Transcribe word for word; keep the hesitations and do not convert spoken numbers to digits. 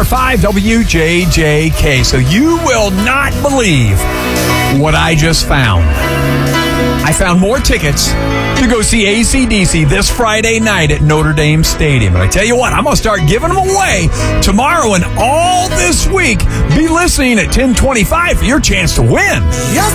five W J J K. So you will not believe what I just found. I found more tickets to go see A C D C this Friday night at Notre Dame Stadium. And I tell you what, I'm going to start giving them away tomorrow and all this week. Be listening at ten twenty-five for your chance to win. Yes.